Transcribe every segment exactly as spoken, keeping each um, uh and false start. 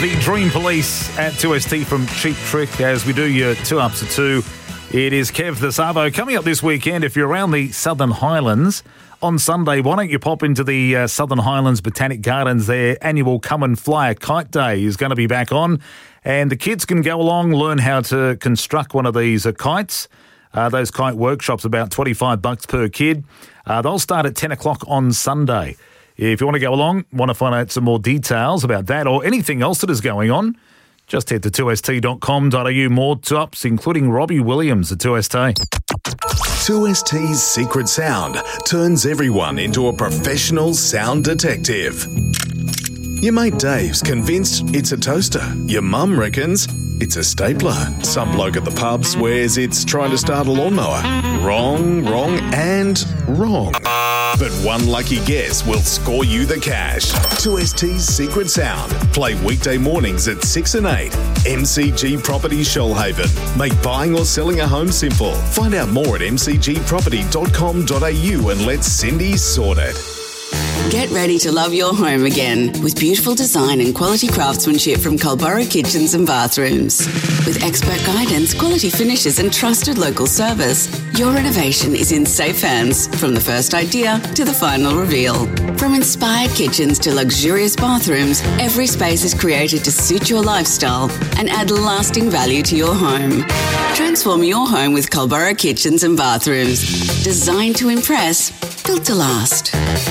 the Dream Police at two S T from Cheap Trick as we do your two ups to two. It is Kev the Savo. Coming up this weekend, if you're around the Southern Highlands, on Sunday, why don't you pop into the uh, Southern Highlands Botanic Gardens? Their annual Come and Fly a Kite Day is going to be back on, and the kids can go along, learn how to construct one of these uh, kites. Uh, those kite workshops, about twenty-five bucks per kid. Uh, they'll start at ten o'clock on Sunday. If you want to go along, want to find out some more details about that or anything else that is going on, just head to two s t dot com dot a u. More tops, including Robbie Williams at two S T. two S T's secret sound turns everyone into a professional sound detective. Your mate Dave's convinced it's a toaster. Your mum reckons it's a stapler. Some bloke at the pub swears it's trying to start a lawnmower. Wrong, wrong, and wrong. But one lucky guess will score you the cash. two S T's Secret Sound. Play weekday mornings at six and eight. M C G Properties Shoalhaven. Make buying or selling a home simple. Find out more at m c g property dot com dot a u and let Cindy sort it. Get ready to love your home again with beautiful design and quality craftsmanship from Culburra Kitchens and Bathrooms. With expert guidance, quality finishes and trusted local service, your renovation is in safe hands from the first idea to the final reveal. From inspired kitchens to luxurious bathrooms, every space is created to suit your lifestyle and add lasting value to your home. Transform your home with Culburra Kitchens and Bathrooms. Designed to impress, built to last.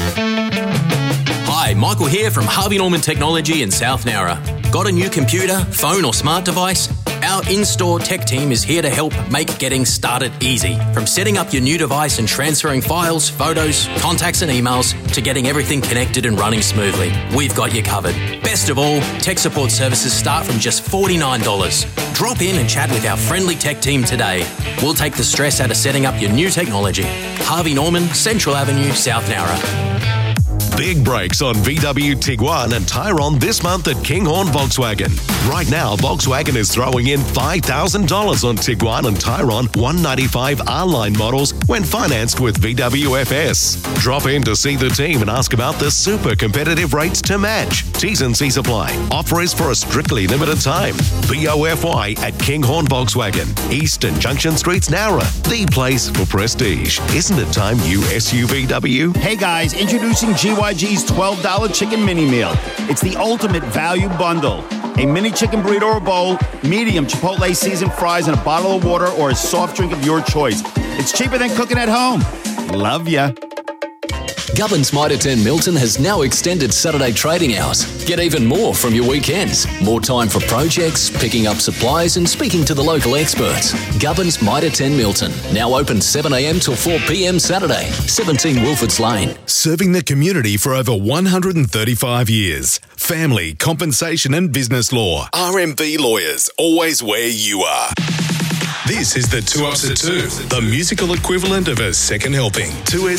Hi, Michael here from Harvey Norman Technology in South Nowra. Got a new computer, phone or smart device? Our in-store tech team is here to help make getting started easy. From setting up your new device and transferring files, photos, contacts and emails to getting everything connected and running smoothly. We've got you covered. Best of all, tech support services start from just forty-nine dollars. Drop in and chat with our friendly tech team today. We'll take the stress out of setting up your new technology. Harvey Norman, Central Avenue, South Nowra. Big breaks on V W Tiguan and Tyron this month at Kinghorn Volkswagen. Right now, Volkswagen is throwing in five thousand dollars on Tiguan and Tyron one ninety-five R-Line models when financed with V W F S. Drop in to see the team and ask about the super competitive rates to match. T's and C's apply. Offer is for a strictly limited time. B O F Y at Kinghorn Volkswagen. Eastern Junction Streets, Nowra. The place for prestige. Isn't it time you S U V W? Hey guys, introducing G Y G's twelve dollar chicken mini meal. It's the ultimate value bundle. A mini chicken burrito or bowl, medium Chipotle seasoned fries, and a bottle of water or a soft drink of your choice. It's cheaper than cooking at home. Love ya. Gubbins Mitre ten Milton has now extended Saturday trading hours. Get even more from your weekends. More time for projects, picking up supplies and speaking to the local experts. Gubbins Mitre ten Milton, now open seven a m till four p m Saturday, seventeen Wilfords Lane. Serving the community for over one hundred thirty-five years. Family, compensation and business law. R M B Lawyers, always where you are. This is the Two Ups at Two, the musical equivalent of a second helping. two